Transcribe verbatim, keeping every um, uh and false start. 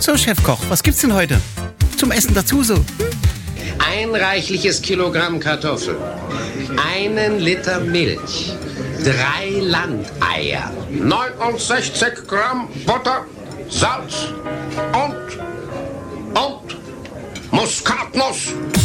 So, Chefkoch, was gibt's denn heute? Zum Essen dazu so? Hm? Ein reichliches Kilogramm Kartoffeln, einen Liter Milch, drei Landeier, neunundsechzig Gramm Butter, Salz und, und Muskatnuss.